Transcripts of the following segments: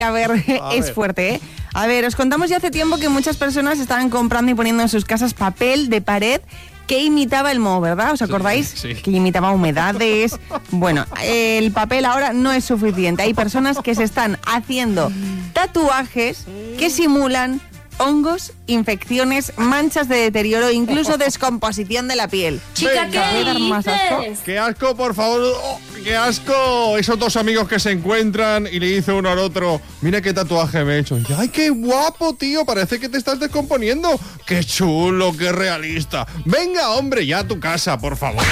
A ver, es fuerte, ¿eh? A ver, os contamos ya hace tiempo que muchas personas estaban comprando y poniendo en sus casas papel de pared que imitaba el moho, ¿verdad? ¿Os acordáis? Sí. Que imitaba humedades. Bueno, el papel ahora no es suficiente. Hay personas que se están haciendo tatuajes que simulan hongos, infecciones, manchas de deterioro, incluso descomposición de la piel. Chica, Venga. ¿qué ¿Puede dar más asco? dices? ¡Qué asco, por favor! ¡Oh, ¡qué asco! Esos dos amigos que se encuentran y le dice uno al otro, mira qué tatuaje me he hecho. Y, ¡ay, qué guapo, tío! Parece que te estás descomponiendo. ¡Qué chulo, qué realista! Venga, hombre, ya a tu casa, por favor.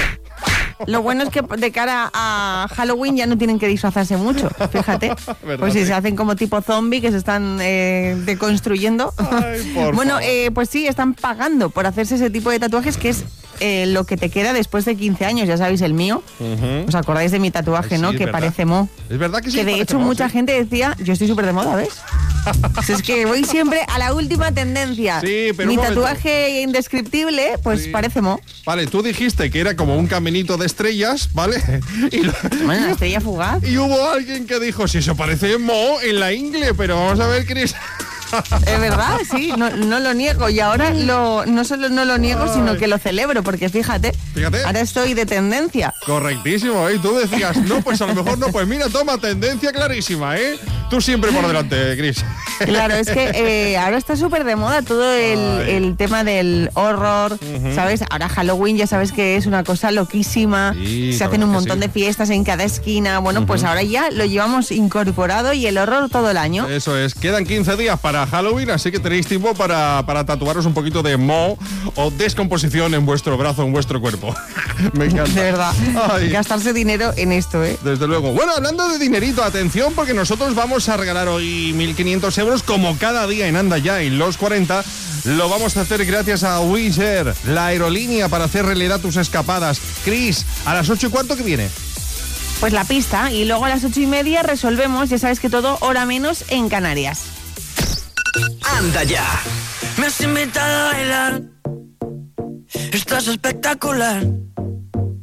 Lo bueno es que de cara a Halloween ya no tienen que disfrazarse mucho, fíjate. ¿Verdad, Pues si sí? se hacen como tipo zombie que se están deconstruyendo. Ay, por Bueno, favor. pues sí, están pagando por hacerse ese tipo de tatuajes que es lo que te queda después de 15 años, ya sabéis, el mío. ¿Os acordáis de mi tatuaje, Ay, no? sí, Que es verdad. parece mo. Es verdad que sí. Que de parece hecho moho, mucha sí. gente decía, yo estoy súper de moda, ¿ves? Pues es que voy siempre a la última tendencia. Sí, pero mi un momento. tatuaje indescriptible, pues Sí. parece mo. Vale, tú dijiste que era como un caminito de estrellas, ¿vale? Bueno, la estrella fugaz. Y hubo alguien que dijo, si eso parece moho en la ingle, pero vamos a ver, Cris. Es verdad, sí, no lo niego. Y ahora no solo no lo niego, sino que lo celebro, porque fíjate, ahora estoy de tendencia. Correctísimo, ¿eh? Tú decías, no, pues a lo mejor no, pues mira, toma, tendencia clarísima, ¿eh? Tú siempre por delante, Cris. Claro, es que ahora está súper de moda todo el tema del horror, ¿sabes? Ahora Halloween ya sabes que es una cosa loquísima, Sí, se la hacen un verdad que montón sí. de fiestas en cada esquina. Bueno, pues ahora ya lo llevamos incorporado y el horror todo el año. Eso es, quedan 15 días para Halloween, así que tenéis tiempo para tatuaros un poquito de moho o descomposición en vuestro brazo, en vuestro cuerpo. Me encanta. De verdad, Ay. gastarse dinero en esto, ¿eh? Desde luego. Bueno, hablando de dinerito, atención, porque nosotros vamos a regalar hoy 1.500 euros, como cada día en Anda Ya en los 40. Lo vamos a hacer gracias a Wizz Air, la aerolínea para hacer realidad tus escapadas. Cris, a las 8:15 que viene. Pues la pista, y luego a las 8:30 resolvemos, ya sabes que todo hora menos en Canarias. Anda Ya. Me has invitado a bailar. Estás espectacular.